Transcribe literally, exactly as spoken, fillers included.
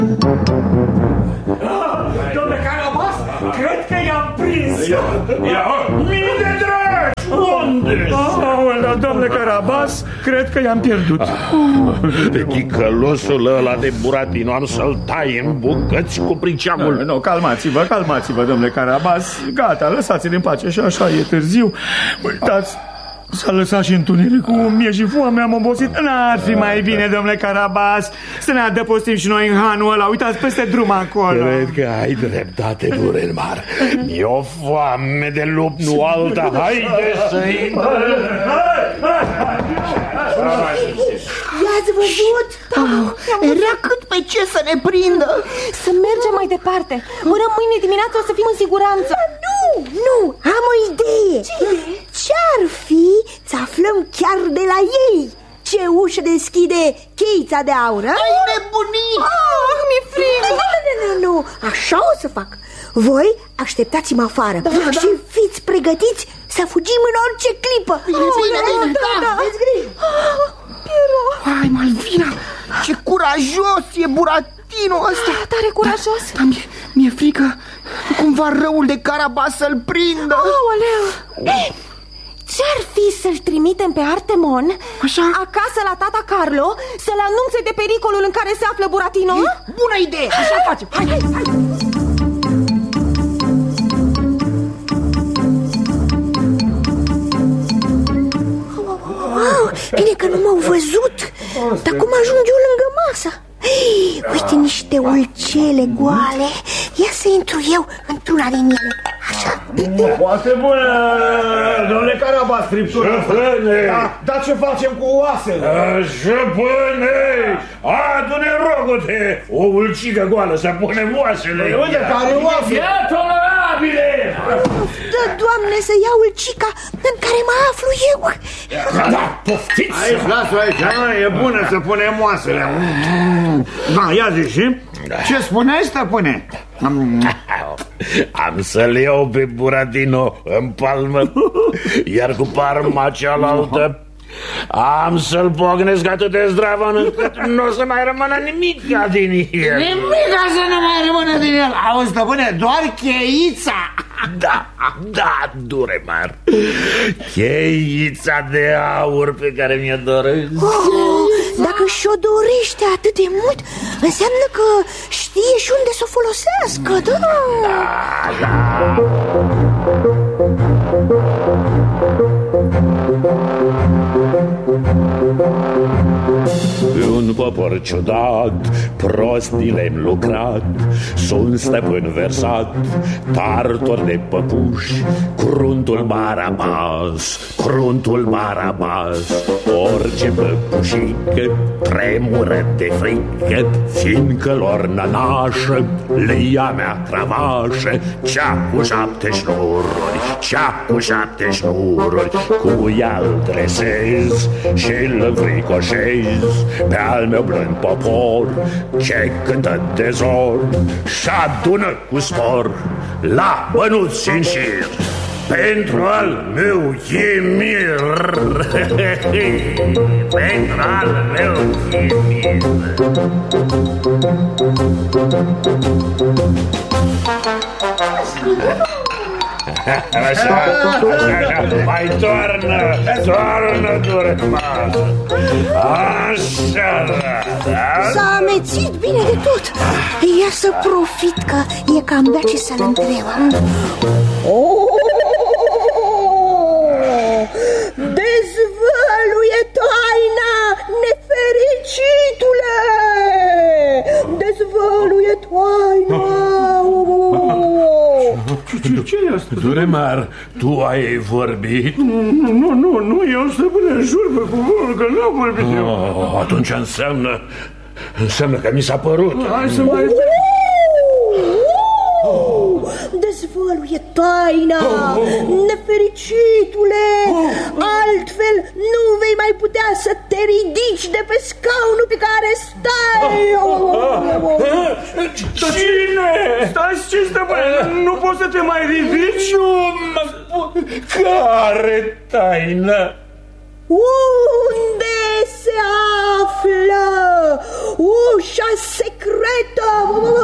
Domnule Carabas, cred că i-am prins. Mii de dragi! Unde? Aolea, domnule Carabas, cred că i-am pierdut. Pe ticălosul ăla de Buratino am să-l tai în bucăți cu priceamul. Nu, nu, calmați-vă, calmați-vă, domnule Carabas. Gata, lăsați-l în pace și așa e târziu. Uitați, s-a lăsat și întunericul, mie și foame, am obosit. N-ar fi mai bine, domnule Carabas, să ne adăpostim și noi în hanul ăla. Uitați peste drum acolo. Cred că ai dreptate, Duremar. Mi-e o foame de lup, nu alta. Haide să-i... I-ați văzut? Oh, era cât pe ce să ne prindă. Să mergem mai departe. Până mâine dimineață o să fim în siguranță. Nu, nu, am o idee. Ce-ar fi să aflăm chiar de la ei ce ușă deschide cheița de aur? Ai nebunit! Oh, mi-e frică. Nu, nu, nu, nu, așa o să fac. Voi așteptați-mă afară, da, da, și fiți pregătiți să fugim în orice clipă. Bine, oh, bine, bine, da, da. Aveți grijă. Hai, Malvina, ce curajos e Buratino ăsta. Tare curajos. Dar mi-e mi frică cumva răul de Carabas să-l prindă. Aoleu. Ce-ar fi să-l trimitem pe Artemon Așa? acasă la tata Carlo, să-l anunțe de pericolul în care se află Buratino? E bună idee, așa facem. Hai, hai, hai. Wow, bine că nu m-au văzut. Dar cum ajung eu lângă masă? Hei, uite niște ulcele goale. Ia să intru eu într-una din ele. Așa. Foarte bună, domnule Carabas, scriptura. Șăpâne! Da, dar ce facem cu oasele? Șăpâne! Adu-ne, rogute, o ulcică goală să punem oasele. Uite, care oase? Ia, tolerabile! Dă, Doamne, să iau ulcica în care mă aflu eu. Da, da, poftiți! Aici, lasă aici, e bună să punem oasele. Da, ia zici, ce spuneai, stăpâne? Am să-l iau pe Buratino în palmă, iar cu parma cealaltă am să-l pocnesc atât de zdravăn încât nu o să mai rămână nimic din el. Nimica să nu mai rămână din el. Auzi, stăpâne, doar cheița. Da, da, Duremar, cheița de aur pe care mi-o doresc. Oh, dacă și-o dorește atât de mult, înseamnă că știe și unde să o folosească, da? Da, da. Un popor ciudat, prost din lemn lucrat, sunt stăpân versat, tartor de păpuși, cruntul Barabas, cruntul Barabas. Orice păpușică tremură de frică, fiindcă lor nănașă le ia mea cravașă, cea cu șapte șnururi, cea cu șapte șnururi, cu ea îl dresez și-l înfricoșez pe al meu blând popor, ce cântă de zor și-adună cu spor la bănuți în șir pentru al meu chimir. Pentru al meu chimir. Așa, așa, mai toarnă, toarnă, Duremar. Așa, da. S-a amețit bine de tot. Ia să profit că e cam bea ce să-l întrebă. Oh! Dezvăluie taina, nefericitule! Dezvăluie taina! Ce e asta? Duremar, tu ai vorbit? Nu, nu, nu, nu, eu stăpâne, jur pe cuvântul că nu am vorbit eu. Oh, atunci înseamnă, înseamnă că mi s-a părut. Hai să mai... Dezvăluie taina, nefericitule, altfel nu vei mai putea să te ridici de pe scaunul pe care stai. Cine? Stai, ce stăpâne, nu poți să te mai ridici? Care taină? Unde se află Ușa secretă!